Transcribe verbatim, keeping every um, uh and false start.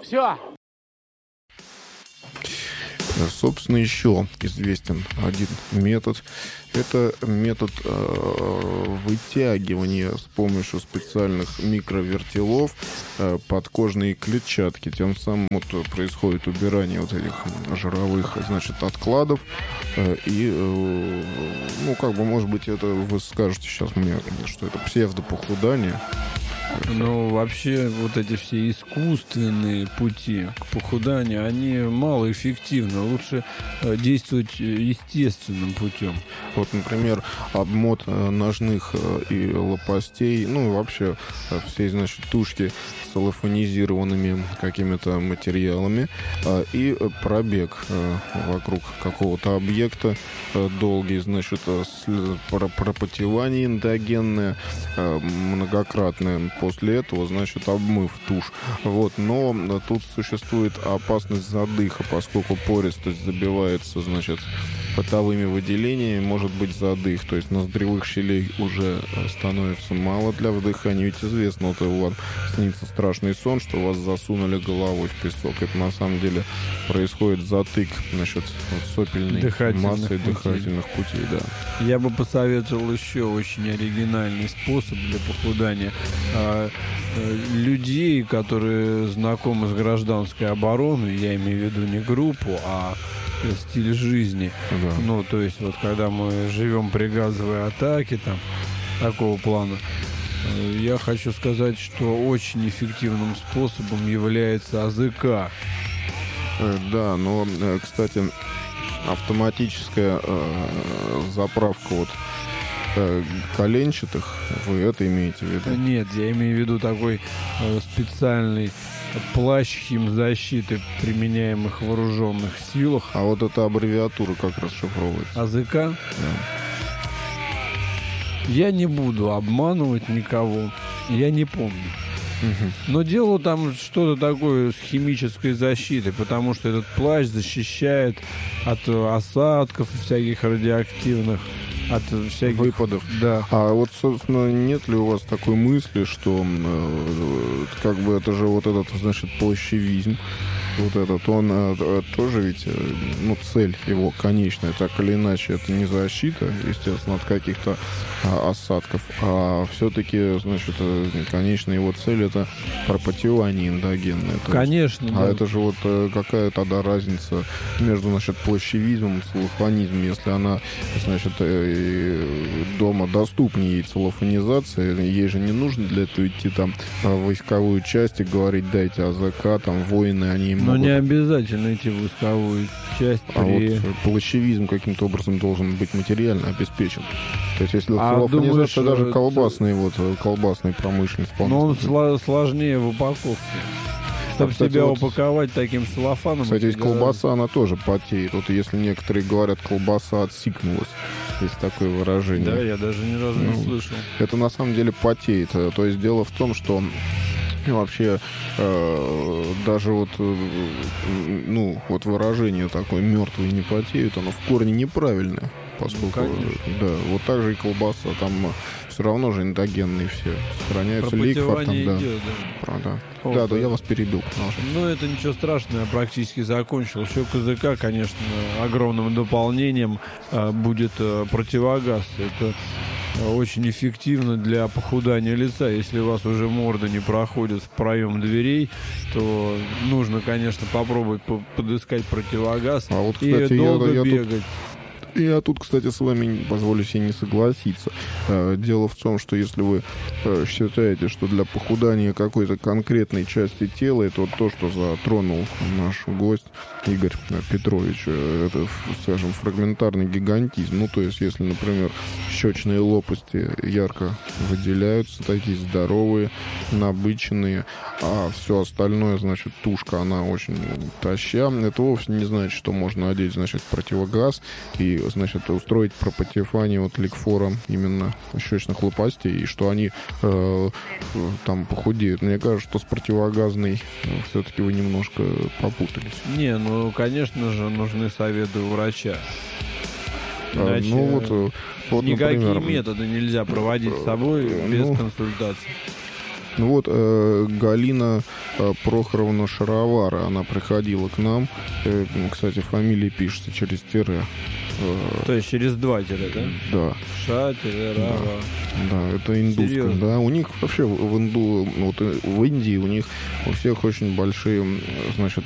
Все. Собственно, еще известен один метод. Это метод э, вытягивания с помощью специальных микровертелов э, подкожной клетчатки. Тем самым вот происходит убирание вот этих жировых, значит, откладов. Э, и, э, ну, как бы, может быть, это вы скажете сейчас мне, что это псевдопохудание. Ну, вообще, вот эти все искусственные пути к похуданию, они малоэффективны. Лучше действовать естественным путем. Вот, например, обмот ножных и лопастей, ну, вообще всей, значит, тушки с салофонизированными какими-то материалами и пробег вокруг какого-то объекта долгий, значит, пропотевание эндогенное, многократное. После этого, значит, обмыв тушь. Вот. Но тут существует опасность задыха, поскольку пористость забивается, значит, потовыми выделениями, может быть задых. То есть ноздревых щелей уже становится мало для вдыхания. Ведь известно, вот у вас снится страшный сон, что вас засунули головой в песок. Это на самом деле происходит затык, значит, вот сопельной дыхательных массы путей. дыхательных путей, да. Я бы посоветовал еще очень оригинальный способ для похудания. Людей, которые знакомы с гражданской обороной, я имею в виду не группу, а стиль жизни. Да. Ну, то есть, вот когда мы живем при газовой атаке, там, такого плана, я хочу сказать, что очень эффективным способом является АЗК. Да, но, кстати, автоматическая э, заправка вот э, коленчатых, вы это имеете в виду? Нет, я имею в виду такой э, специальный плащ химзащиты, применяемых в вооруженных силах. А вот эта аббревиатура как расшифровывается? АЗК? Да. Я не буду обманывать никого, я не помню. Угу. Но дело там что-то такое с химической защитой, потому что этот плащ защищает от осадков всяких радиоактивных, от всяких выпадов. Да. А вот, собственно, нет ли у вас такой мысли, что э, как бы это же вот этот, значит, плащевизм, вот этот, он э, тоже ведь, э, ну, цель его конечная, так или иначе, это не защита, естественно, от каких-то а, осадков, а все-таки, значит, э, конечная его цель — это пропотевание эндогенное. То Конечно. есть, да. А это же вот э, какая тогда разница между, значит, плащевизмом и целлофанизмом, если она, значит, э, дома доступнее ей целлофанизация, ей же не нужно для этого идти там в войсковую часть и говорить: дайте АЗК, там воины, они им Но могут... не обязательно идти в войсковую часть. А при... вот плащевизм каким-то образом должен быть материально обеспечен. То есть если А целлофанизация, думаешь, даже э, колбасный, вот, колбасный промышленность... Но он сло- сложнее в упаковке. Чтобы кстати, себя вот, упаковать таким целлофаном. Кстати, ведь да. колбаса, она тоже потеет. Вот если некоторые говорят, колбаса отсикнулась, есть такое выражение. Да, я даже ни разу Ну, не слышал. Это на самом деле потеет. То есть дело в том, что вообще э, даже вот, э, ну, вот выражение такое «мертвые не потеют», оно в корне неправильное. Поскольку, Ну, да, вот так же и колбаса, там все равно же эндогенные все сохраняются, ликвор там, да. идет, да. Правда. О, Да, да. да, я вас перебил. Ну, это ничего страшного, я практически закончил. Еще к АЗК, конечно, огромным дополнением а, будет а, противогаз. Это а, очень эффективно для похудания лица. Если у вас уже морда не проходит в проем дверей, то нужно, конечно, попробовать по- подыскать противогаз А вот, и кстати, я- долго я тут- бегать. Я тут, кстати, с вами позволю себе не согласиться. Э, Дело в том, что если вы э, считаете, что для похудания какой-то конкретной части тела, это вот то, что затронул наш гость Игорь Петрович, э, это, скажем, фрагментарный гигантизм. Ну, то есть, если, например, щечные лопасти ярко выделяются, такие здоровые, набыченные, а все остальное, значит, тушка, она очень таща, это вовсе не значит, что можно одеть, значит, противогаз и, значит, устроить пропотевание вот ликфора именно щечных лопастей, и что они э, там похудеют. Мне кажется, что с противогазной э, все-таки вы немножко попутались. Не, ну, конечно же, нужны советы у врача. А, Иначе ну вот, э, вот, никакие например, методы нельзя проводить с собой без ну, консультации. Ну вот э, Галина э, Прохоровна Шаровара, она приходила к нам. Э, кстати, фамилия пишется через тире. Э, То есть через два тире, да? Да. Ша, тире, ра, Да. ва. Да, это индуска. Серьезно? Да, у них вообще в Инду, вот в Индии у них у всех очень большие, значит,